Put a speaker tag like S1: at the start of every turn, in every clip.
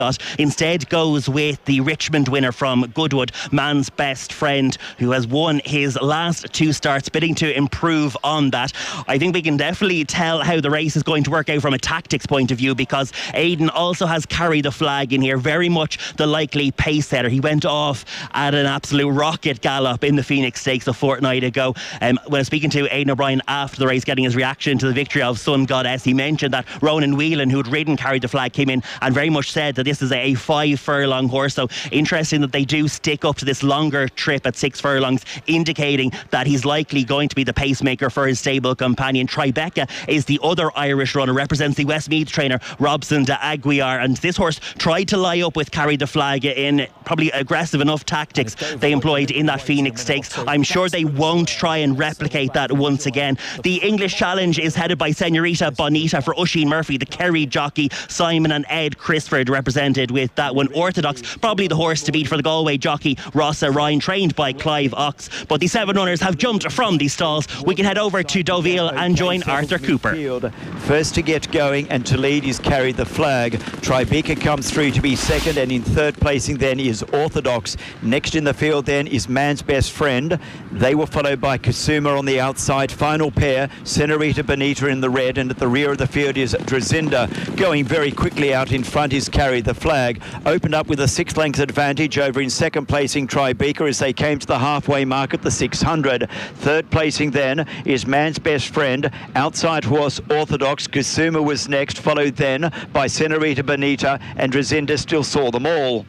S1: instead goes with the Richmond winner from Goodwood, Man's Best Friend, who has won his last 2 starts, bidding to improve on that. I think we can definitely tell how the race is going to work out from a tactics point of view, because Aidan also has Carry the Flag in here, very much the likely pace setter. He went off at an absolute rocket gallop in the Phoenix Stakes a fortnight ago. When I was speaking to Aidan O'Brien after the race, getting his reaction to the victory of Sun Goddess, he mentioned that Ronan Whelan, who'd ridden Carry the Flag, came in and very much said that this is a 5 furlong horse. So interesting that they do stick up to this longer trip at 6 furlongs, indicating that he's likely going to be the pacemaker for his stable companion. Tribeca is the other Irish runner, represents the Westmeath trainer Robson de Aguiar, and this horse tried to lie up with Carry the Flag in probably aggressive enough tactics they employed in that Phoenix Stakes. I'm sure they won't try and replicate that once again. The English Challenge is headed by Senorita Bonita for Oisin Murphy, the Kerry jockey. Simon and Ed Crisford represented with that one. Orthodox, probably the horse to beat for the Galway jockey Rossa Ryan, trained by Clive Ox. But the 7 runners have jumped from these stalls. We can head over to Deauville and join Arthur Cooper.
S2: First to get going and to lead is Carry the Flag. Tribeca comes through to be second, and in third placing then is Orthodox. Next in the field then is Man's Best Friend. They were followed by Kasuma on the outside. Final pair, Senorita Bonita in the red, and at the rear of the field is Drazinda. Going very quickly out in front is Carry the Flag. Opened up with a 6 lengths advantage over in second placing Tribeca as they came to the halfway mark at the 600. Third placing then is Man's Best Friend. Outside horse Orthodox. Kasuma was next, followed then by Senorita Bonita, and Drazinda still saw them all.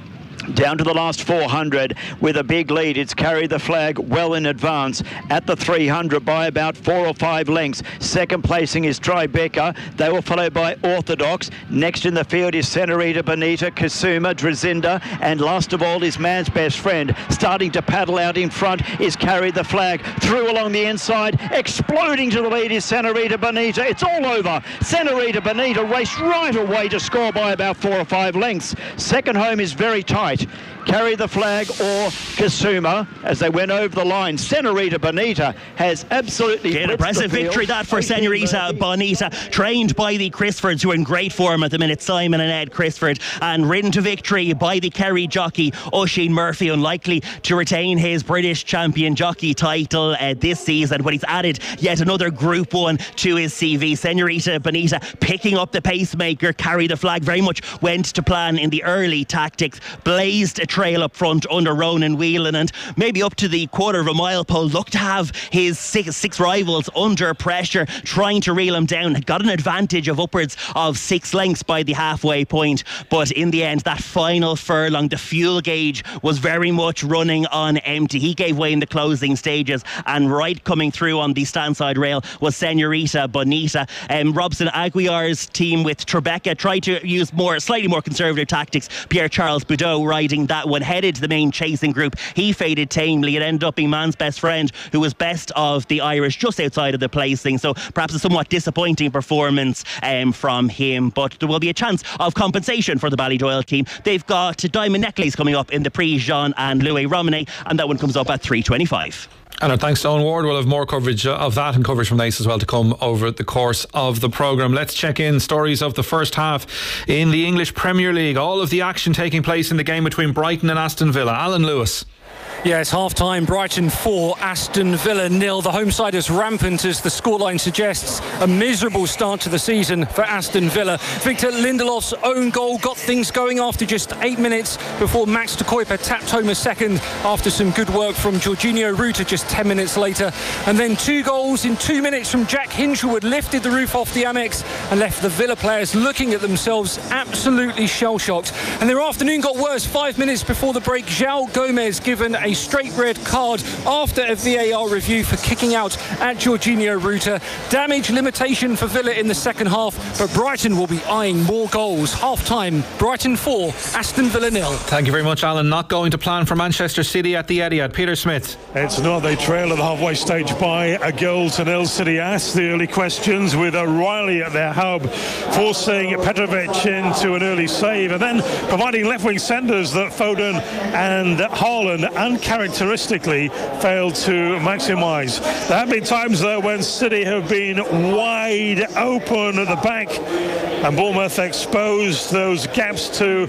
S2: Down to the last 400 with a big lead. It's Carry the Flag well in advance at the 300 by about 4 or 5 lengths. Second placing is Tribeca. They were followed by Orthodox. Next in the field is Senorita Bonita, Kasuma, Drazinda, and last of all is Man's Best Friend. Starting to paddle out in front is Carry the Flag. Through along the inside, exploding to the lead is Senorita Bonita. It's all over. Senorita Bonita raced right away to score by about 4 or 5 lengths. Second home is very tight. Carry the Flag or Kasuma as they went over the line. Senorita Bonita has absolutely
S1: an impressive victory that for Senorita Bonita, trained by the Crisfords, who are in great form at the minute, Simon and Ed Crisford, and ridden to victory by the Kerry jockey Oisin Murphy, unlikely to retain his British champion jockey title this season, but he's added yet another Group 1 to his CV. Senorita Bonita picking up the pacemaker. Carry the Flag very much went to plan in the early tactics, blazed a trail up front under Ronan Whelan, and maybe up to the quarter of a mile pole looked to have his six rivals under pressure, trying to reel him down. Got an advantage of upwards of 6 lengths by the halfway point, but in the end, that final furlong, the fuel gauge was very much running on empty. He gave way in the closing stages, and right coming through on the standside rail was Senorita Bonita. Robson Aguiar's team with Tribeca tried to use slightly more conservative tactics. Pierre-Charles Boudot riding that one, headed to the main chasing group. He faded tamely. It ended up being Man's Best Friend, who was best of the Irish just outside of the placing, so perhaps a somewhat disappointing performance from him, but there will be a chance of compensation for the Ballydoyle team. They've got Diamond Necklace coming up in the Prix Jean and Louis Romney, and that one comes up at 3:25.
S3: And thanks to Owen Ward. We'll have more coverage of that and coverage from Naas as well to come over the course of the programme. Let's check in stories of the first half in the English Premier League. All of the action taking place in the game between Brighton and Aston Villa. Alan Lewis.
S4: Yeah, it's half-time. Brighton 4, Aston Villa 0. The home side is rampant, as the scoreline suggests. A miserable start to the season for Aston Villa. Victor Lindelof's own goal got things going after just 8 minutes before Max de Kuiper tapped home a second after some good work from Jorginho Ruta just 10 minutes later. And then 2 goals in 2 minutes from Jack Hinshelwood lifted the roof off the Amex and left the Villa players looking at themselves absolutely shell-shocked. And their afternoon got worse. 5 minutes before the break, João Gomez given a straight red card after a VAR review for kicking out at Jorginho Ruta. Damage limitation for Villa in the second half, but Brighton will be eyeing more goals. Half-time, Brighton 4, Aston Villa 0.
S3: Thank you very much, Alan. Not going to plan for Manchester City at the Etihad. Peter Smith.
S5: It's not. They trail at the halfway stage by a goal to nil. City asked the early questions with O'Reilly at their hub, forcing Petrovic into an early save, and then providing left-wing centres that Foden and Haaland and uncharacteristically failed to maximise. There have been times, though, when City have been wide open at the back, and Bournemouth exposed those gaps to